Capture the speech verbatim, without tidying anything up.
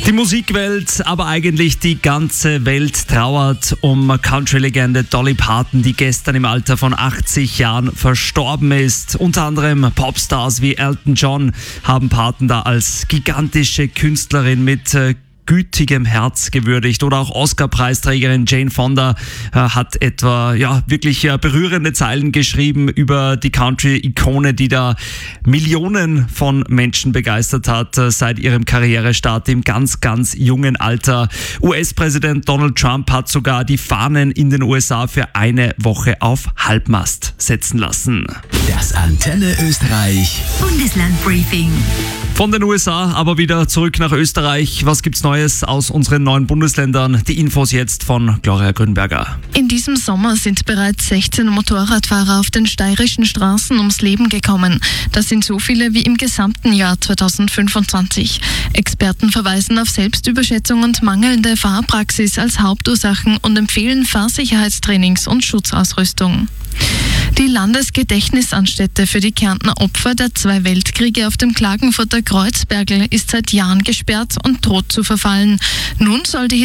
Die Musikwelt, aber eigentlich die ganze Welt trauert um Country-Legende Dolly Parton, die gestern im Alter von achtzig Jahren verstorben ist. Unter anderem Popstars wie Elton John haben Parton da als gigantische Künstlerin mit äh, gütigem Herz gewürdigt. Oder auch Oscar-Preisträgerin Jane Fonda äh, hat etwa ja wirklich äh, berührende Zeilen geschrieben über die Country-Ikone, die da Millionen von Menschen begeistert hat äh, seit ihrem Karrierestart im ganz, ganz jungen Alter. U S-Präsident Donald Trump hat sogar die Fahnen in den U S A für eine Woche auf Halbmast setzen lassen. Das Antenne Österreich Bundeslandbriefing. Von den U S A aber wieder zurück nach Österreich. Was gibt's Neues aus unseren neuen Bundesländern? Die Infos jetzt von Gloria Grünberger. In diesem Sommer sind bereits sechzehn Motorradfahrer auf den steirischen Straßen ums Leben gekommen. Das sind so viele wie im gesamten Jahr zweitausendfünfundzwanzig. Experten verweisen auf Selbstüberschätzung und mangelnde Fahrpraxis als Hauptursachen und empfehlen Fahrsicherheitstrainings und Schutzausrüstung. Die Landesgedächtnisanstätte für die Kärntner Opfer der zwei Weltkriege auf dem Klagenfurter Kreuzbergl ist seit Jahren gesperrt und droht zu verfallen. Nun soll die